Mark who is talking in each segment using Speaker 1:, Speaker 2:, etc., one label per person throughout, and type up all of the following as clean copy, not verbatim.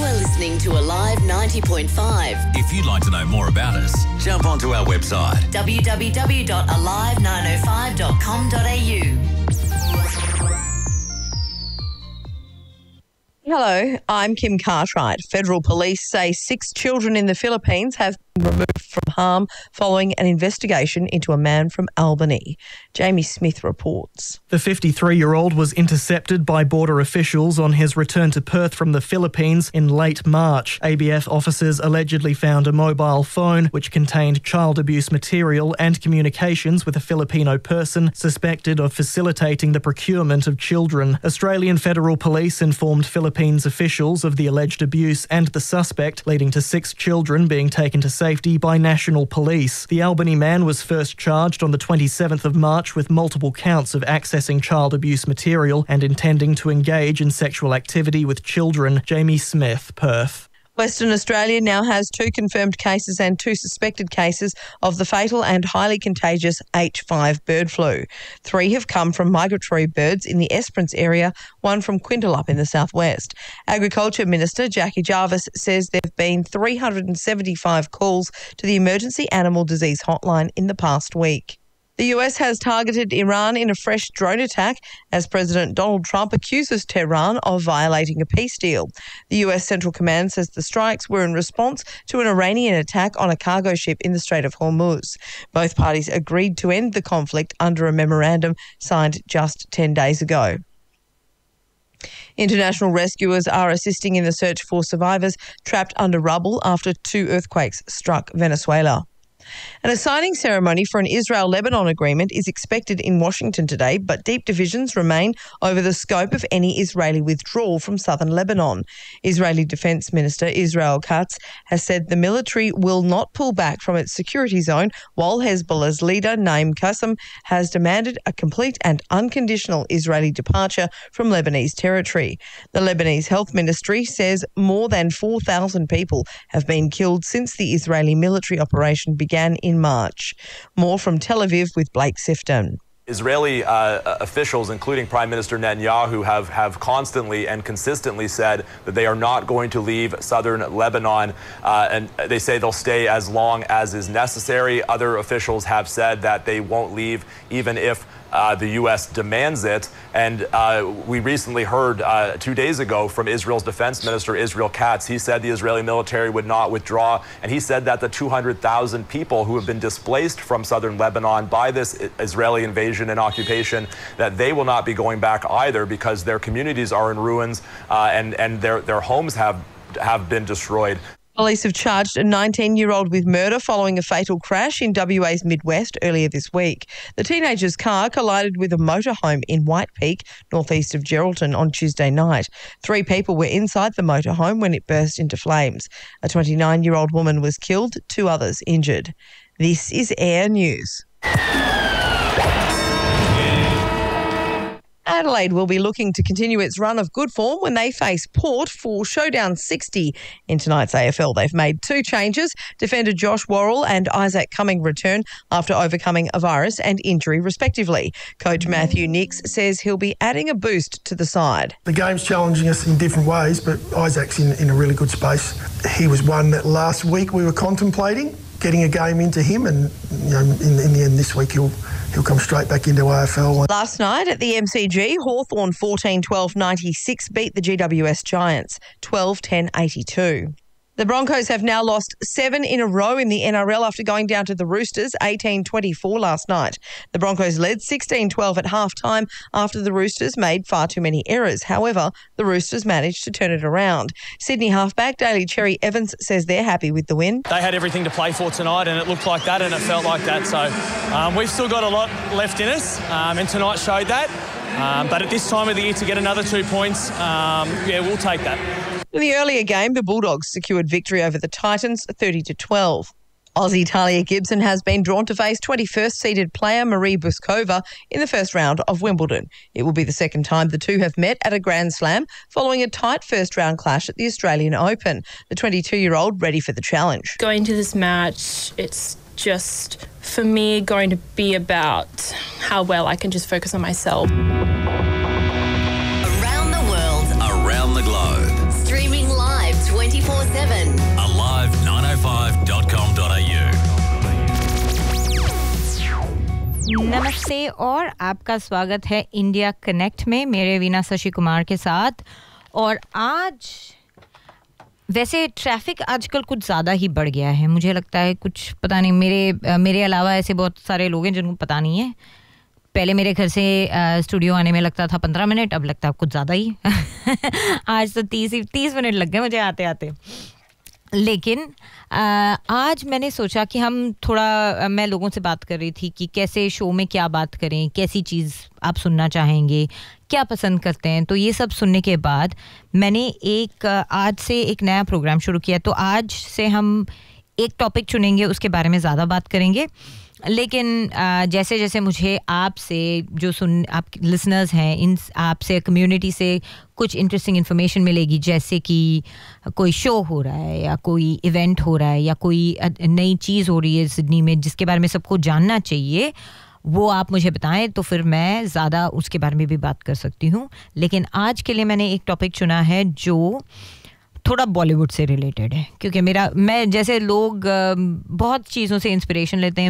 Speaker 1: are listening to Alive 90.5.
Speaker 2: If you'd like to know more about us, jump onto our website
Speaker 1: www.alive905.com.au.
Speaker 3: Hello, I'm Kim Cartwright. Federal police say 6 children in the Philippines have been removed from harm following an investigation into a man from Albany. Jamie Smith reports.
Speaker 4: The 53-year-old was intercepted by border officials on his return to Perth from the Philippines in late March. ABF officers allegedly found a mobile phone which contained child abuse material and communications with a Filipino person suspected of facilitating the procurement of children. Australian Federal Police informed Philippines officials of the alleged abuse and the suspect, leading to 6 children being taken to safety by National Police. The Albany man was first charged on the 27th of March with multiple counts of accessing child abuse material and intending to engage in sexual activity with children. Jamie Smith, Perth.
Speaker 3: Western Australia now has 2 confirmed cases and 2 suspected cases of the fatal and highly contagious H5 bird flu. 3 have come from migratory birds in the Esperance area, 1 from Quindalup in the southwest. Agriculture Minister Jackie Jarvis says there have been 375 calls to the Emergency Animal Disease Hotline in the past week. The US has targeted Iran in a fresh drone attack as President Donald Trump accuses Tehran of violating a peace deal. The US Central Command says the strikes were in response to an Iranian attack on a cargo ship in the Strait of Hormuz. Both parties agreed to end the conflict under a memorandum signed just 10 days ago. International rescuers are assisting in the search for survivors trapped under rubble after 2 earthquakes struck Venezuela. And a signing ceremony for an Israel-Lebanon agreement is expected in Washington today, but deep divisions remain over the scope of any Israeli withdrawal from southern Lebanon. Israeli Defense Minister Israel Katz has said the military will not pull back from its security zone, while Hezbollah's leader Naim Qassem has demanded a complete and unconditional Israeli departure from Lebanese territory. The Lebanese Health Ministry says more than 4,000 people have been killed since the Israeli military operation began in March. More from Tel Aviv with Blake Sifton.
Speaker 5: Israeli officials, including Prime Minister Netanyahu, have constantly and consistently said that they are not going to leave southern Lebanon, and they say they'll stay as long as is necessary. Other officials have said that they won't leave even if the U.S. demands it. And we recently heard 2 days ago from Israel's Defense Minister, Israel Katz. He said the Israeli military would not withdraw. And he said that the 200,000 people who have been displaced from southern Lebanon by this Israeli invasion and occupation, that they will not be going back either, because their communities are in ruins and their homes have been destroyed.
Speaker 3: Police have charged a 19-year-old with murder following a fatal crash in WA's Midwest earlier this week. The teenager's car collided with a motorhome in White Peak, northeast of Geraldton, on Tuesday night. 3 people were inside the motorhome when it burst into flames. A 29-year-old woman was killed, 2 others injured. This is Air News. Adelaide will be looking to continue its run of good form when they face Port for Showdown 60 in tonight's AFL. They've made 2 changes. Defender Josh Worrell and Isaac Cumming return after overcoming a virus and injury, respectively. Coach Matthew Nix says he'll be adding a boost to the side.
Speaker 6: The game's challenging us in different ways, but Isaac's in a really good space. He was one that last week we were contemplating getting a game into him, and in the end this week he'll come straight back into AFL.
Speaker 3: Last night at the MCG, Hawthorn 14-12-96 beat the GWS Giants 12-10-82. The Broncos have now lost 7 in a row in the NRL after going down to the Roosters 18-24 last night. The Broncos led 16-12 at halftime after the Roosters made far too many errors. However, the Roosters managed to turn it around. Sydney halfback Daly Cherry Evans says they're happy with the win.
Speaker 7: They had everything to play for tonight, and it looked like that and it felt like that. So we've still got a lot left in us, and tonight showed that. But at this time of the year to get another 2 points, we'll take that.
Speaker 3: In the earlier game, the Bulldogs secured victory over the Titans 30-12. Aussie Talia Gibson has been drawn to face 21st seeded player Marie Buskova in the first round of Wimbledon. It will be the second time the two have met at a Grand Slam following a tight first round clash at the Australian Open. The 22-year-old ready for the challenge.
Speaker 8: Going to this match, it's just, for me, going to be about how well I can just focus on myself.
Speaker 1: Around the world.
Speaker 2: Around the globe.
Speaker 1: Streaming live
Speaker 9: नमस्ते और आपका स्वागत है India connect में मेरे वीना शशि कुमार के साथ। और आज वैसे ट्रैफिक आजकल कुछ ज़्यादा ही बढ़ गया है, मुझे लगता है। कुछ पता नहीं, मेरे अलावा ऐसे बहुत सारे लोग हैं जिनको पता नहीं है। पहले मेरे घर से स्टूडियो आने में लगता था 15 मिनट, अब लगता है कुछ ज़्यादा ही आज तो 30 मिनट लग गए मुझे आते आते। लेकिन आज मैंने सोचा कि हम थोड़ा मैं लोगों से बात कर रही थी कि कैसे शो में क्या बात करें, कैसी चीज़ आप सुनना चाहेंगे, क्या पसंद करते हैं। तो ये सब सुनने के बाद मैंने आज से एक नया प्रोग्राम शुरू किया। तो आज से हम एक टॉपिक चुनेंगे, उसके बारे में ज़्यादा बात करेंगे। लेकिन जैसे जैसे मुझे आपसे जो आप लिसनर्स हैं, इन आपसे कम्युनिटी से कुछ इंटरेस्टिंग इन्फॉर्मेशन मिलेगी, जैसे कि कोई शो हो रहा है या कोई इवेंट हो रहा है या कोई नई चीज़ हो रही है सिडनी में जिसके बारे में सबको जानना चाहिए, वो आप मुझे बताएं तो फिर मैं ज़्यादा उसके बारे में भी बात कर सकती हूँ। लेकिन आज के लिए मैंने एक टॉपिक चुना है जो थोड़ा बॉलीवुड से रिलेटेड है, क्योंकि मैं जैसे लोग बहुत चीज़ों से इंस्पिरेशन लेते हैं।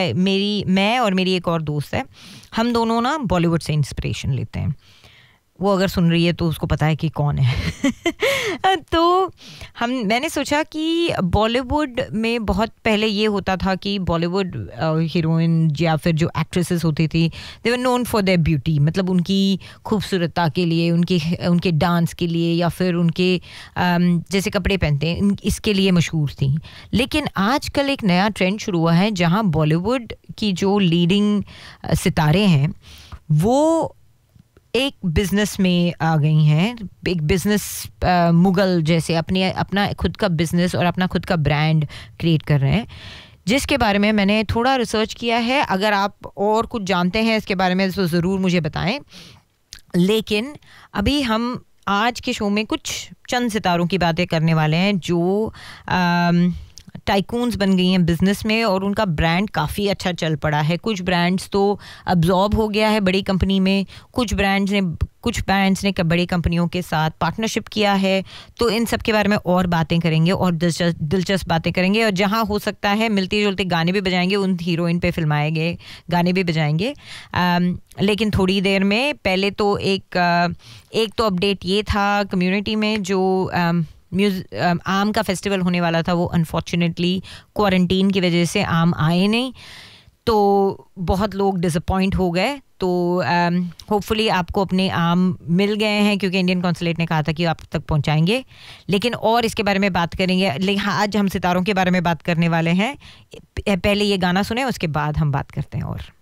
Speaker 9: मैं और मेरी एक और दोस्त है, हम दोनों ना बॉलीवुड से इंस्पिरेशन लेते हैं। वो अगर सुन रही है तो उसको पता है कि कौन है तो मैंने सोचा कि बॉलीवुड में बहुत पहले ये होता था कि बॉलीवुड हीरोइन या फिर जो एक्ट्रेसेस होती थी, दे were known for their beauty, मतलब उनकी खूबसूरता के लिए, उनके डांस के लिए या फिर उनके जैसे कपड़े पहनते हैं इसके लिए मशहूर थी। लेकिन आजकल एक नया ट्रेंड शुरू हुआ है जहाँ बॉलीवुड की जो लीडिंग सितारे हैं वो एक बिजनेस में आ गई हैं, एक बिजनेस मुगल जैसे अपना खुद का बिजनेस और अपना खुद का ब्रांड क्रिएट कर रहे हैं, जिसके बारे में मैंने थोड़ा रिसर्च किया है। अगर आप और कुछ जानते हैं इसके बारे में तो ज़रूर मुझे बताएं। लेकिन अभी हम आज के शो में कुछ चंद सितारों की बातें करने वाले हैं जो टाइकून्स बन गई हैं बिजनेस में और उनका ब्रांड काफ़ी अच्छा चल पड़ा है। कुछ ब्रांड्स तो अब्जॉर्ब हो गया है बड़ी कंपनी में, कुछ ब्रांड्स ने बड़ी कंपनियों के साथ पार्टनरशिप किया है। तो इन सब के बारे में और बातें करेंगे और दिलचस्प बातें करेंगे, और जहां हो सकता है मिलते जुलते गाने भी बजाएंगे, उन हीरोइन पे फिल्माए गए गाने भी बजाएंगे। लेकिन थोड़ी देर में पहले तो एक तो अपडेट ये था कम्युनिटी में, जो आम का फेस्टिवल होने वाला था वो अनफॉर्चुनेटली क्वारंटीन की वजह से आम आए नहीं, तो बहुत लोग डिसअपॉइंट हो गए। तो होपफुली आपको अपने आम मिल गए हैं, क्योंकि इंडियन कॉन्सुलेट ने कहा था कि आप तक पहुंचाएंगे। लेकिन और इसके बारे में बात करेंगे। लेकिन आज हम सितारों के बारे में बात करने वाले हैं। पहले ये गाना सुने, उसके बाद हम बात करते हैं और